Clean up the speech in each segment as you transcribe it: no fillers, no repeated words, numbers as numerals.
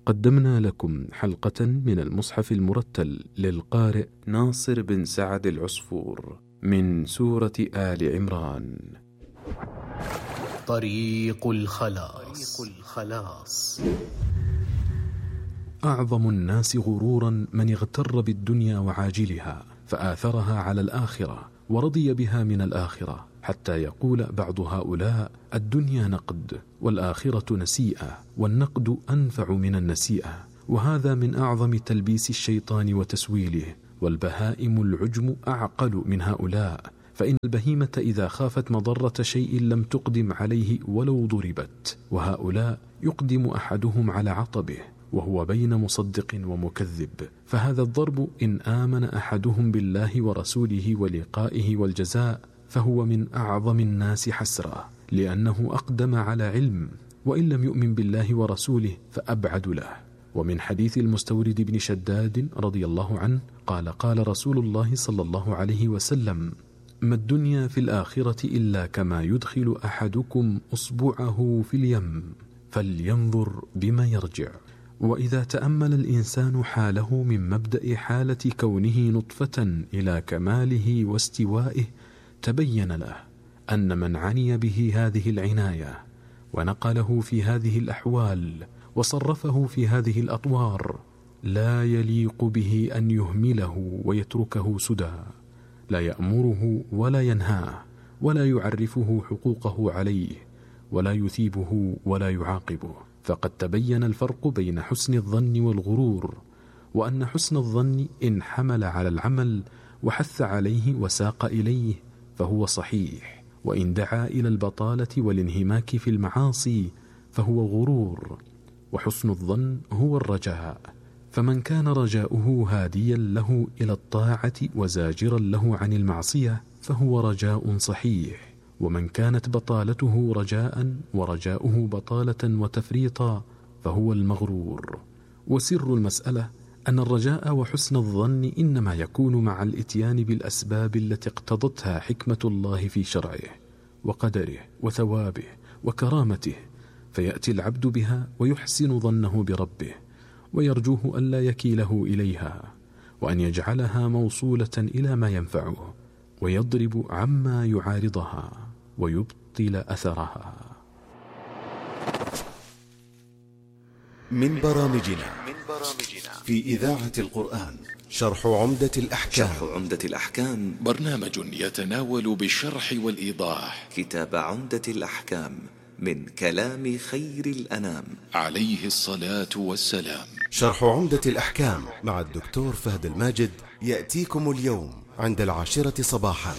قدمنا لكم حلقة من المصحف المرتل للقارئ ناصر بن سعد العصفور من سورة آل عمران. طريق الخلاص. أعظم الناس غرورا من اغتر بالدنيا وعاجلها فآثرها على الآخرة ورضي بها من الآخرة، حتى يقول بعض هؤلاء: الدنيا نقد والآخرة نسيئة، والنقد أنفع من النسيئة. وهذا من أعظم تلبيس الشيطان وتسويله. والبهائم العجم أعقل من هؤلاء، فإن البهيمة إذا خافت مضرة شيء لم تقدم عليه ولو ضربت، وهؤلاء يقدم أحدهم على عطبه وهو بين مصدق ومكذب، فهذا الضرب إن آمن أحدهم بالله ورسوله ولقائه والجزاء فهو من أعظم الناس حسرة، لأنه أقدم على علم، وإن لم يؤمن بالله ورسوله فأبعد له. ومن حديث المستورد بن شداد رضي الله عنه قال: قال رسول الله صلى الله عليه وسلم: ما الدنيا في الآخرة إلا كما يدخل أحدكم أصبعه في اليم فلينظر بما يرجع. وإذا تأمل الإنسان حاله من مبدأ حالة كونه نطفة إلى كماله واستوائه، تبين له أن من عني به هذه العناية ونقله في هذه الأحوال وصرفه في هذه الأطوار لا يليق به أن يهمله ويتركه سدى، لا يأمره ولا ينهاه ولا يعرفه حقوقه عليه ولا يثيبه ولا يعاقبه. فقد تبين الفرق بين حسن الظن والغرور، وأن حسن الظن إن حمل على العمل وحث عليه وساق إليه فهو صحيح، وإن دعا إلى البطالة والانهماك في المعاصي فهو غرور. وحسن الظن هو الرجاء، فمن كان رجاؤه هاديا له إلى الطاعة وزاجرا له عن المعصية فهو رجاء صحيح، ومن كانت بطالته رجاء ورجاؤه بطالة وتفريطا فهو المغرور. وسر المسألة أن الرجاء وحسن الظن إنما يكون مع الإتيان بالأسباب التي اقتضتها حكمة الله في شرعه وقدره وثوابه وكرامته، فيأتي العبد بها ويحسن ظنه بربه ويرجوه ألا يكيله إليها، وأن يجعلها موصولة إلى ما ينفعه، ويضرب عما يعارضها ويبطل أثرها. من برامجنا في إذاعة القرآن شرح عمدة الأحكام برنامج يتناول بالشرح والإيضاح كتاب عمدة الأحكام من كلام خير الأنام عليه الصلاة والسلام. شرح عمدة الأحكام مع الدكتور فهد الماجد يأتيكم اليوم عند 10 صباحا.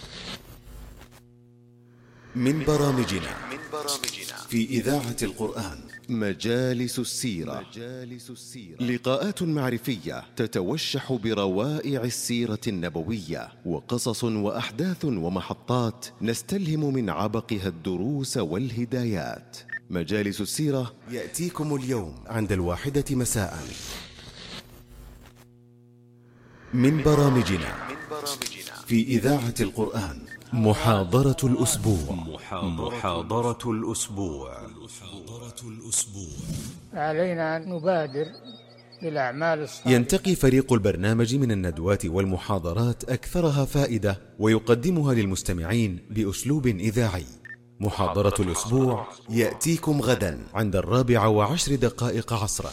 من برامجنا في إذاعة القرآن مجالس السيرة، لقاءات معرفية تتوشح بروائع السيرة النبوية، وقصص وأحداث ومحطات نستلهم من عبقها الدروس والهدايات. مجالس السيرة يأتيكم اليوم عند 1 مساء. من برامجنا في إذاعة القرآن محاضرة الأسبوع. علينا أن نبادر بالأعمال الصالحة. ينتقي فريق البرنامج من الندوات والمحاضرات أكثرها فائدة ويقدمها للمستمعين بأسلوب إذاعي. محاضرة الأسبوع يأتيكم غدا عند 4:10 عصرا.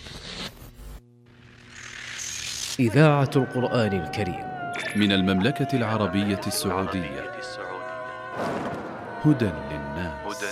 إذاعة القرآن الكريم من المملكة العربية السعودية. هدى للناس.